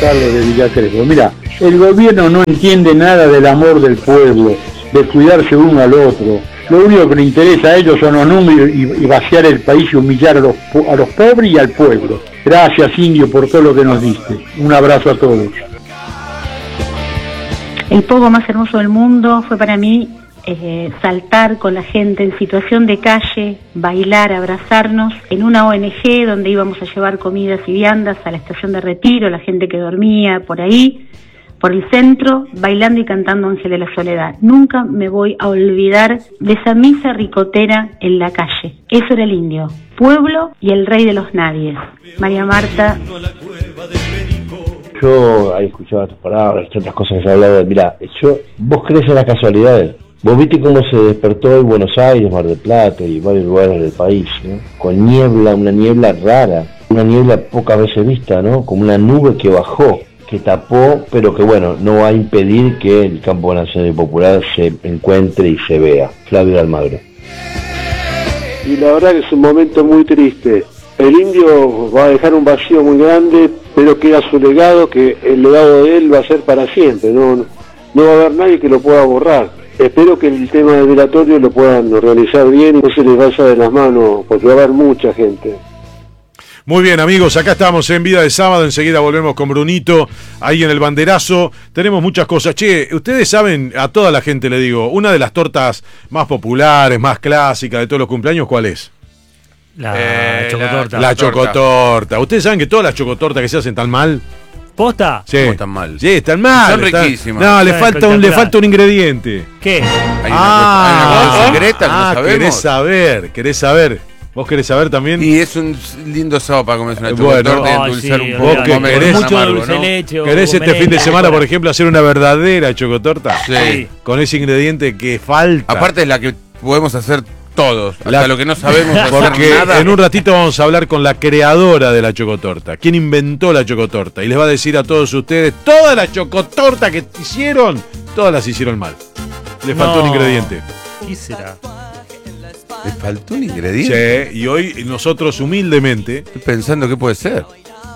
Carlos de Villa Crespo. Mira, el gobierno no entiende nada del amor del pueblo, de cuidarse uno al otro. Lo único que le interesa a ellos son los números y vaciar el país y humillar a los pobres y al pueblo. Gracias, Indio, por todo lo que nos diste. Un abrazo a todos. El poco más hermoso del mundo fue para mí saltar con la gente en situación de calle, bailar, abrazarnos en una ONG donde íbamos a llevar comidas y viandas a la estación de retiro, la gente que dormía por ahí, por el centro, bailando y cantando Ángel de la Soledad. Nunca me voy a olvidar de esa misa ricotera en la calle. Eso era el Indio, pueblo y el rey de los nadies. María Marta. Yo he escuchado tus palabras, otras cosas que se han hablado. Mirá, vos crees en las casualidades. Vos viste cómo se despertó hoy Buenos Aires, Mar del Plata y varios lugares del país, ¿no? Con niebla, una niebla rara, una niebla pocas veces vista, ¿no? Como una nube que bajó, que tapó, pero que bueno, no va a impedir que el campo nacional y popular se encuentre y se vea. Flavio de Almagro. Y la verdad que es un momento muy triste. El Indio va a dejar un vacío muy grande, pero queda su legado, que el legado de él va a ser para siempre, no va a haber nadie que lo pueda borrar. Espero que el tema del velatorio lo puedan organizar bien y no se les vaya de las manos, porque va a haber mucha gente. Muy bien, amigos, acá estamos en Vida de Sábado, enseguida volvemos con Brunito, ahí en el banderazo, tenemos muchas cosas. Che, ustedes saben, a toda la gente le digo, una de las tortas más populares, más clásicas de todos los cumpleaños, ¿cuál es? La chocotorta. La chocotorta. ¿Ustedes saben que todas las chocotortas que se hacen tan mal? ¿Posta? Sí. ¿Cómo están mal? Sí, están mal. Son riquísimas. No, le falta un ingrediente. ¿Qué? Hay una cosa secreta que no sabemos. Querés saber. ¿Vos querés saber también? Y es un lindo sábado para comerse una chocotorta y endulzar un poco. ¿Vos que querés mucho dulce leche? ¿Querés este fin de semana, por ejemplo, hacer una verdadera chocotorta? Sí. Con ese ingrediente que falta. Aparte es la que podemos hacer todos, hasta lo que no sabemos hacer porque nada. En un ratito vamos a hablar con la creadora de la chocotorta, quien inventó la chocotorta, y les va a decir a todos ustedes, todas las chocotortas que hicieron, todas las hicieron mal. Le faltó un ingrediente. ¿Qué será? ¿Le faltó un ingrediente? Sí, y hoy nosotros humildemente... Estoy pensando qué puede ser.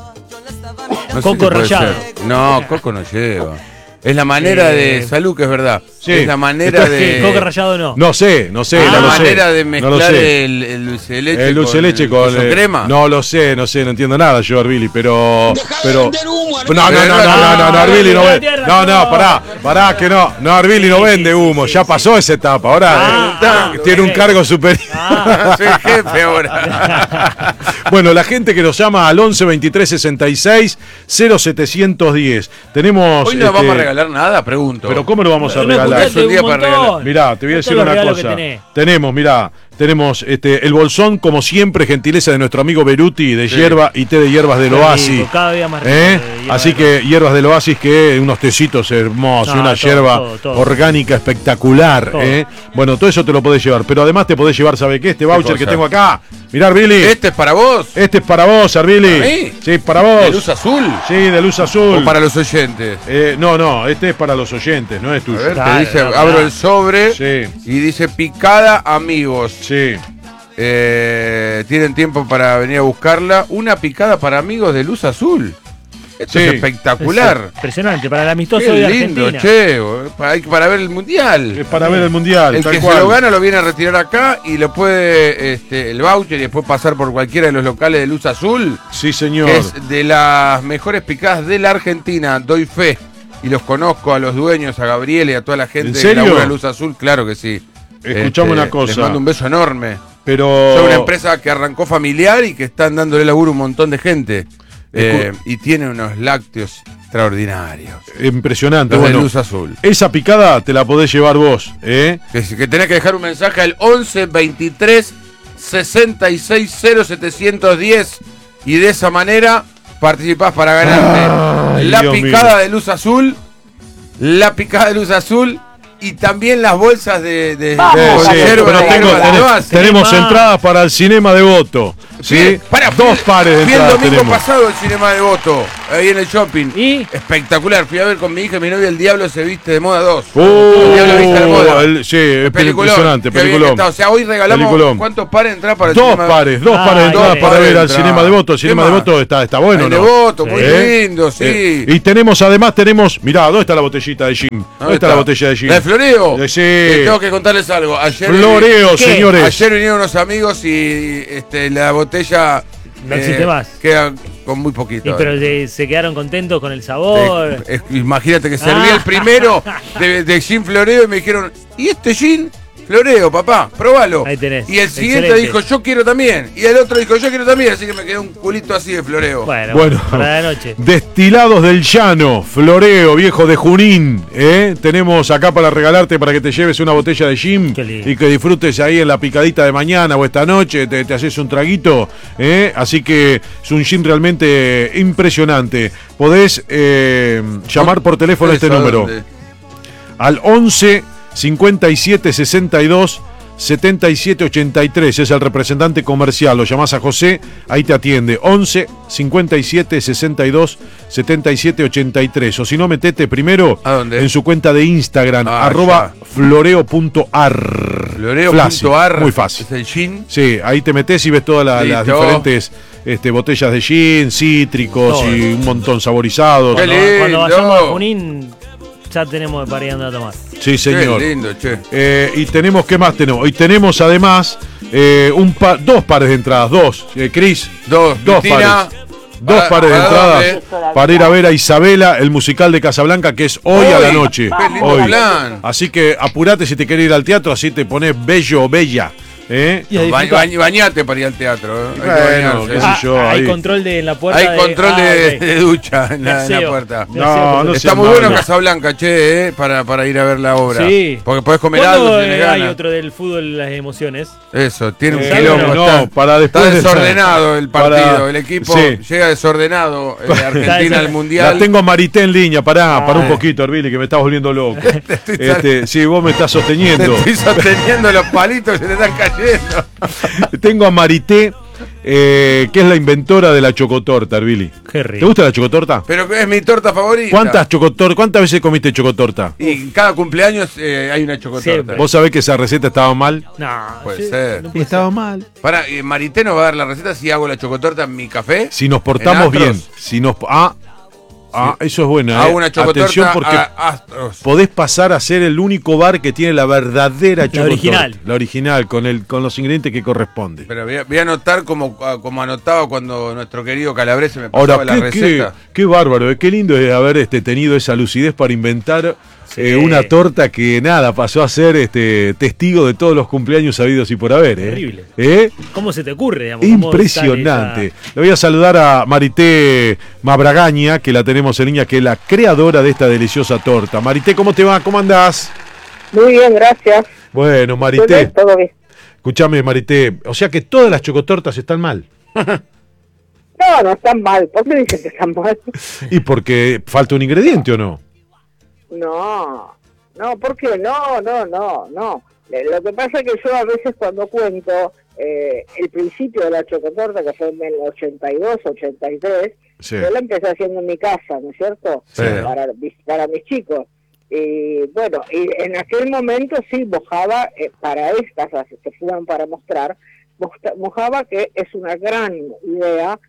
No Coco sé rallado. No, coco no lleva. Es la manera de salud, que es verdad. Sí. Es la manera de... ¿Coco rallado no? No sé. la manera de mezclar el dulce de leche el dulce de leche con crema. No lo sé, no entiendo nada yo, Arbili, pero... No, Arbili no vende. No, pará, que no. No, Arbili no vende humo, ya pasó esa etapa. Ahora tiene un cargo superior. Soy jefe ahora. Bueno, la gente que nos llama al 11 23 66 0710. Tenemos... Hoy no vamos a regalar nada, pregunto. Pero ¿cómo lo vamos a regalar? Es un día para regalar. Mirá, te voy a decir una cosa. Tenemos el bolsón, como siempre, gentileza de nuestro amigo Beruti, de hierba y té de hierbas del Oasis. Cada día más Así que hierbas del Oasis, que unos tecitos hermosos, una hierba orgánica espectacular. Bueno, todo eso te lo podés llevar. Pero además te podés llevar, ¿sabe qué? Este voucher que tengo acá. Mirá, Arbili. ¿Este es para vos? Este es para vos, Arbili. ¿Para mí? Sí, para vos. ¿De luz azul? Sí, de luz azul. ¿O para los oyentes? No, este es para los oyentes, no es tuyo. A ver, te dice, abro el sobre y dice picada amigos. Sí. Tienen tiempo para venir a buscarla. Una picada para amigos de luz azul. Esto es espectacular. Es impresionante, para el amistoso Qué de lindo, Argentina. para ver el mundial. Es para ver el mundial. El que se lo gana lo viene a retirar acá y lo puede el voucher y después pasar por cualquiera de los locales de Luz Azul. Sí, señor. Que es de las mejores picadas de la Argentina, doy fe. Y los conozco a los dueños, a Gabriel y a toda la gente que labura Luz Azul, claro que sí. Escuchame una cosa. Les mando un beso enorme. Pero... Son una empresa que arrancó familiar y que están dándole laburo a un montón de gente. Y tiene unos lácteos extraordinarios. Impresionante. Los de Luz Azul. Esa picada te la podés llevar vos, Que tenés que dejar un mensaje al 11 23 66 0710 y de esa manera participás para ganarte la picada de Luz Azul, la picada de Luz Azul y también las bolsas de tenemos entradas para el Cinema Devoto. ¿sí? Para, Dos pares de fui el entradas domingo tenemos. pasado al Cinema Devoto, ahí en el shopping. ¿Y? Espectacular, fui a ver con mi hija y mi novia El Diablo se viste de moda 2. Oh, El Diablo viste de moda. sí, es Peliculón, impresionante, qué bien que peliculón. está. O sea, hoy regalamos Peliculón. ¿cuántos pares de entradas para el Dos Cinema? pares de Ah, entradas dos para pares ver de al entradas. Cinema Devoto. El ¿Qué Cinema más? Devoto está bueno, El ¿no? Devoto, muy ¿Eh? lindo, sí. Y tenemos, además, mirá, ¿dónde está la botellita de Jim? ¿Dónde está la botella de Jim? ¿La de Floreo? Sí. Tengo que contarles algo. Ayer Floreo, ¿Qué? señores. Ayer vinieron unos amigos y la botella No existe más. queda con muy poquito. Pero se quedaron contentos con el sabor. Imagínate que serví el primero de gin Floreo y me dijeron, ¿y este gin? Floreo, papá, probalo. Ahí tenés. Y el siguiente Excelente. dijo, yo quiero también. Y el otro dijo, yo quiero también. Así que me quedó un culito así de Floreo. Bueno, para la noche. Destilados del Llano, Floreo, viejo de Junín. Tenemos acá para regalarte para que te lleves una botella de gin Qué lindo. y que disfrutes ahí en la picadita de mañana o esta noche. Te haces un traguito. Así que es un gin realmente impresionante. Podés llamar por teléfono a este ¿Eso a número. dónde? Al 11 57 62 77 83, es el representante comercial. Lo llamás a José, ahí te atiende. 11 57 62 77 83. O si no, metete primero ¿A dónde? en su cuenta de Instagram, ya. floreo.ar. Floreo.ar. Muy fácil. Es el gin. Sí, ahí te metes y ves todas las Listo. diferentes botellas de gin, cítricos Todo. y un montón saborizados. Qué Cuando lindo. vayamos a Junín, ya tenemos de parir a tomar. Sí, señor. Qué lindo, che. Y tenemos, ¿qué más tenemos? Hoy tenemos además dos pares de entradas, Cris. Dos pares. Dos pares de entradas para ir a ver a Isabela, el musical de Casablanca, que es hoy a la noche. Qué lindo Hoy. plan. Así que apurate si te querés ir al teatro, así te pones bello o bella. Bañate para ir al teatro. Hay que Bueno, bañarse. qué sé yo, hay ahí. control en la puerta. Hay control ok. de ducha en la Deseo. puerta. No, no Está sé, muy bueno no. Casablanca, che, para ir a ver la obra. Sí. Porque podés comer ¿Cuándo algo si tenés hay ganas. otro del fútbol, las emociones? Eso, tiene un ¿Sabe quilombo. o no? Está, No, para después está de desordenado el partido. para- El equipo sí. llega desordenado. Argentina al Mundial. La tengo a Marité en línea, pará un Ah. poquito, Herbili, que me estás volviendo loco. estoy Sí, vos me estás Te sosteniendo. estoy sosteniendo los palitos que te están cayendo. Tengo a Marité, que es la inventora de la chocotorta, Herbili. Qué rico. ¿Te gusta la chocotorta? Pero es mi torta favorita. ¿Cuántas veces comiste chocotorta? Y en cada cumpleaños hay una chocotorta. Siempre. ¿Vos sabés que esa receta estaba mal? No, Puede sí, ser. no puede Estaba mal. Para, Marité nos va a dar la receta si hago la chocotorta en mi café. Si nos portamos En bien. Astros. Si nos eso es buena. Hago una chocotorta Atención porque a Astros. podés pasar a ser el único bar que tiene la verdadera chocotorta. original. La original, con los ingredientes que corresponden. Pero voy a anotar como anotaba cuando nuestro querido Calabrese me pasaba Ahora, la receta. qué bárbaro, qué lindo es haber tenido esa lucidez para inventar una torta que nada, pasó a ser testigo de todos los cumpleaños habidos y por haber. Terrible. ¿Eh? ¿Cómo se te ocurre? Digamos, cómo Impresionante. sale Le voy a saludar a Marité Mabragaña, que la tenemos en línea, que es la creadora de esta deliciosa torta. Marité, ¿cómo te va? ¿Cómo andás? Muy bien, gracias. Bueno, Marité, Todo bien. escúchame, Marité, o sea que todas las chocotortas están mal. No, no están mal. ¿Por qué dicen que están mal? ¿Y porque falta un ingrediente o no? No, ¿por qué? No. Lo que pasa es que yo a veces cuando cuento el principio de la chocotorta, que fue en el 82, 83, Sí. yo la empecé haciendo en mi casa, ¿no es cierto? Sí. Para mis chicos. Y bueno, y en aquel momento sí mojaba, para estas que fueron para mostrar, mojaba, que es una gran idea,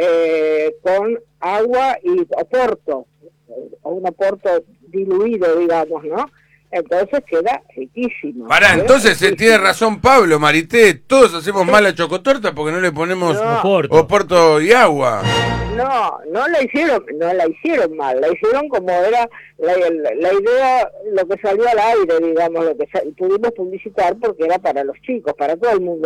con agua y oporto, o un oporto diluido, digamos, ¿no? Entonces queda riquísimo. Pará, entonces tiene razón Pablo, Marité, todos hacemos mal la chocotorta porque no le ponemos No. oporto y agua. No la hicieron mal, la hicieron como era la idea, lo que salió al aire, digamos, lo que pudimos publicitar porque era para los chicos, para todo el mundo.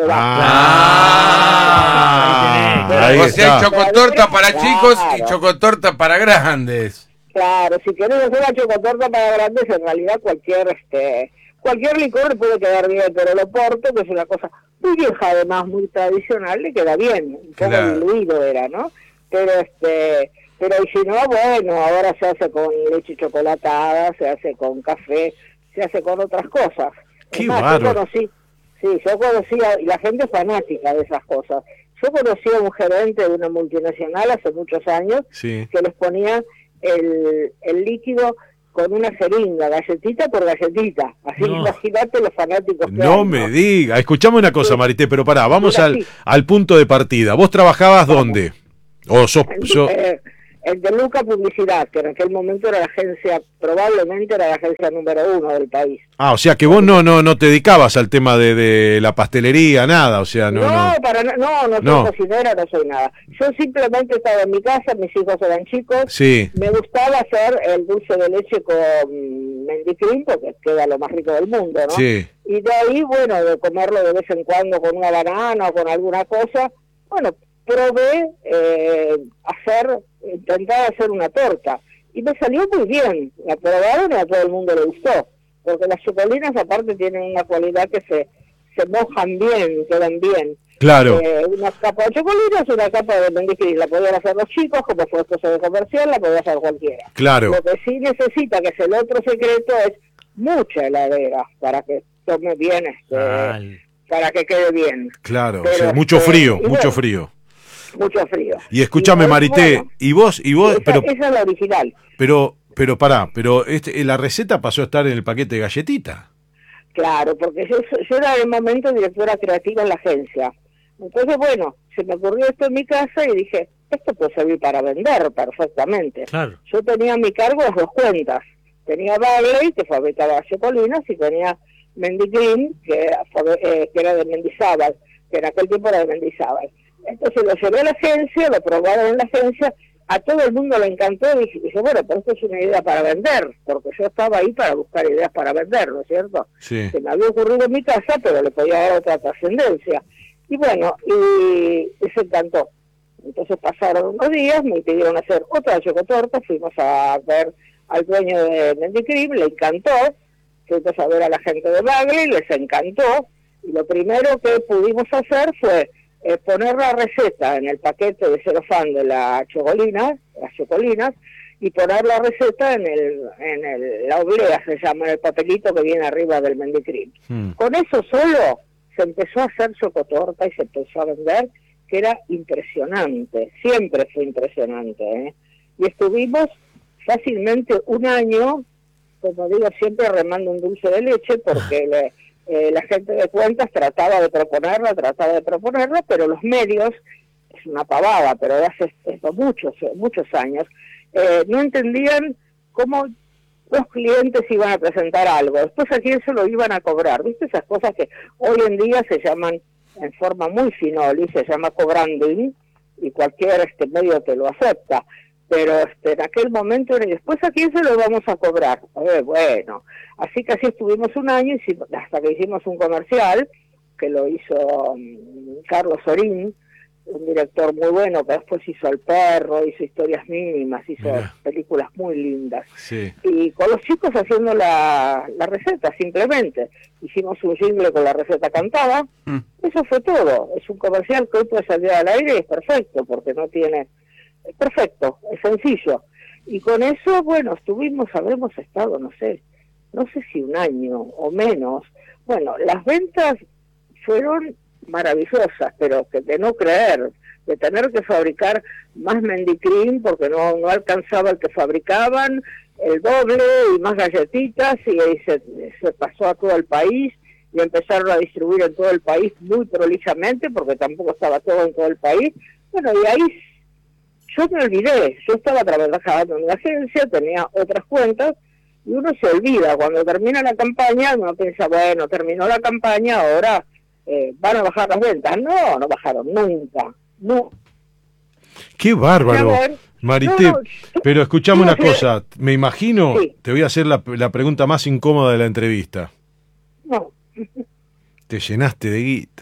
Ahí O sea, hay está. chocotorta para Claro. chicos y chocotorta para grandes. Claro, si querés hacer una chocotorta para grandes, en realidad cualquier licor le puede quedar bien, pero el oporto, que es una cosa muy vieja, además muy tradicional, le queda bien, un poco Claro. diluido era, ¿no? Pero y si no, bueno, ahora se hace con leche chocolatada, se hace con café, se hace con otras cosas. Qué Es más, bárbaro. yo conocí, y la gente es fanática de esas cosas. Yo conocí a un gerente de una multinacional hace muchos años Sí. que les ponía el líquido con una jeringa, galletita por galletita. Así No. imagínate los fanáticos que No hay, me diga. Escuchame una cosa, Sí. Marité, pero pará, vamos Mira, sí. al punto de partida. ¿Vos trabajabas dónde? ¿O sos, El de Luca Publicidad, que en aquel momento era la agencia, probablemente era la agencia número 1 del país. Ah, o sea que vos no te dedicabas al tema de la pastelería, nada, o sea, no. No soy cocinera, no soy nada. Yo simplemente estaba en mi casa, mis hijos eran chicos, Sí, me gustaba hacer el dulce de leche con mendicrín, porque queda lo más rico del mundo, ¿no? sí, Y de ahí, bueno, de comerlo de vez en cuando con una banana o con alguna cosa, bueno, probé intentar hacer una torta. Y me salió muy bien. La probaron y a todo el mundo le gustó. Porque las chocolinas aparte tienen una cualidad que se mojan bien, quedan bien. claro, Una capa de chocolinas y una capa de mendicrín. La podían hacer los chicos, como fue cosa de comercial, la podía hacer cualquiera. claro. Lo que sí necesita, que es el otro secreto, es mucha heladera para que tome bien, Mal. para que quede bien. Claro, Pero, o sea, mucho frío, y mucho bueno, frío. Mucho frío. Y escúchame, bueno, Marité, y vos, esa, pero esa es la original. pará, la receta pasó a estar en el paquete de galletita. Claro, porque yo era en el momento directora creativa en la agencia. Entonces, bueno, se me ocurrió esto en mi casa y dije, esto puede servir para vender perfectamente. Claro. Yo tenía a mi cargo las dos cuentas. Tenía Bagley, que fabricaba chocolinas, y tenía Mendicrín, que era de Mendizábal, que en aquel tiempo era de Mendizábal. Entonces lo llevé a la agencia, lo probaron en la agencia, a todo el mundo le encantó y dije, bueno, pero esto es una idea para vender, porque yo estaba ahí para buscar ideas para vender, ¿no es cierto? Sí. Se me había ocurrido en mi casa, pero le podía dar otra trascendencia. Y bueno, y se encantó. Entonces pasaron unos días, me pidieron hacer otra chocotorta, fuimos a ver al dueño de Mendicrim, le encantó, fuimos a ver a la gente de Bagley, les encantó, y lo primero que pudimos hacer fue poner la receta en el paquete de celofán de las chocolinas, y poner la receta en la oblea, se llama, en el papelito que viene arriba del Mendicrim. Con eso solo se empezó a hacer chocotorta y se empezó a vender, que era impresionante, siempre fue impresionante, ¿eh? Y estuvimos fácilmente un año, como digo, siempre remando un dulce de leche, porque la gente de cuentas trataba de proponerla, pero los medios, es una pavada, pero de hace muchos años, no entendían cómo los clientes iban a presentar algo, después a quién se lo iban a cobrar, ¿viste? Esas cosas que hoy en día se llaman en forma muy finoli, se llama co-branding, y cualquier medio te lo acepta, pero en aquel momento, y después a quién se lo vamos a cobrar. Bueno, así que así estuvimos un año, hasta que hicimos un comercial, que lo hizo Carlos Sorín, un director muy bueno, que después hizo El Perro, hizo Historias Mínimas, hizo películas muy lindas. Sí. Y con los chicos haciendo la receta, simplemente. Hicimos un jingle con la receta cantada, eso fue todo. Es un comercial que hoy puede salir al aire y es perfecto, porque no tiene... Es perfecto, es sencillo. Y con eso, bueno, habremos estado, no sé si un año o menos. Bueno, las ventas fueron maravillosas, pero que de no creer, de tener que fabricar más Mendicrim porque no alcanzaba el que fabricaban, el doble y más galletitas, y ahí se pasó a todo el país y empezaron a distribuir en todo el país muy prolijamente porque tampoco estaba todo en todo el país. Bueno, y ahí yo me olvidé, yo estaba trabajando en una agencia, tenía otras cuentas, y uno se olvida, cuando termina la campaña, uno piensa, bueno, terminó la campaña, ahora van a bajar las ventas. No bajaron nunca, no. ¡Qué bárbaro! Marité, pero escuchame una cosa, me imagino, sí. Te voy a hacer la pregunta más incómoda de la entrevista. No. Te llenaste de guita.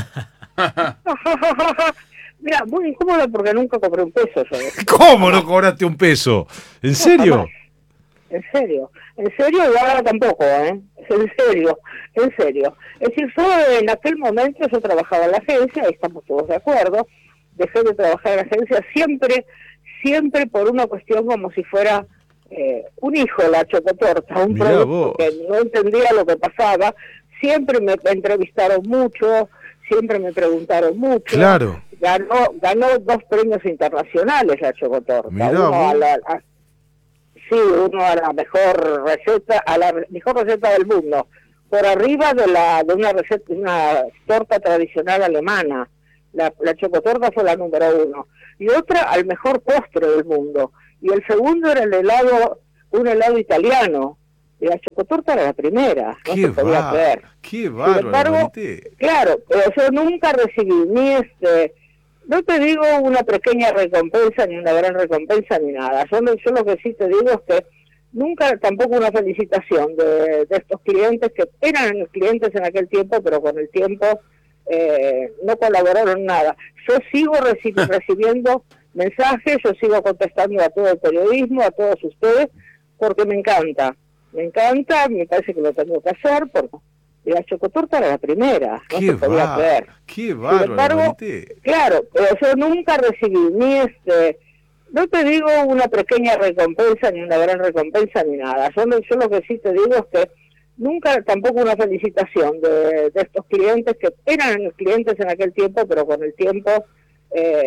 Mira, muy incómodo porque nunca cobré un peso yo. ¿Cómo no cobraste un peso? ¿En serio? Jamás. En serio, y ahora tampoco, ¿eh? En serio. Es decir, yo en aquel momento yo trabajaba en la agencia, ahí estamos todos de acuerdo, dejé de trabajar en la agencia siempre por una cuestión como si fuera un hijo la chocotorta, un Mirá producto vos. que no entendía lo que pasaba, siempre me entrevistaron mucho, siempre me preguntaron mucho. Claro. Ganó 2 premios internacionales la chocotorta. Mirá Uno vos. uno a la mejor receta del mundo, por arriba de una torta tradicional alemana. La chocotorta fue la número 1. Y otra al mejor postre del mundo. Y el segundo era un helado italiano. Y la chocotorta era la primera. No se podía creer. Qué bárbaro. Sin embargo, claro, yo nunca recibí ni no te digo una pequeña recompensa, ni una gran recompensa, ni nada. Yo lo que sí te digo es que nunca tampoco una felicitación de estos clientes, que eran clientes en aquel tiempo, pero con el tiempo no colaboraron nada. Yo sigo recibiendo mensajes, yo sigo contestando a todo el periodismo, a todos ustedes, porque me encanta, me parece que lo tengo que hacer, porque la chocotorta era la primera, no se podía creer. Qué bárbaro. Sin embargo, claro, yo nunca recibí ni no te digo una pequeña recompensa, ni una gran recompensa, ni nada. Yo lo que sí te digo es que nunca tampoco una felicitación de estos clientes, que eran clientes en aquel tiempo, pero con el tiempo